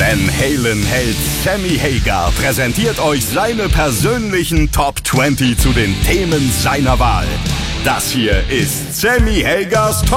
Van Halen-Held Sammy Hagar präsentiert euch seine persönlichen Top 20 zu den Themen seiner Wahl. Das hier ist Sammy Hagars Top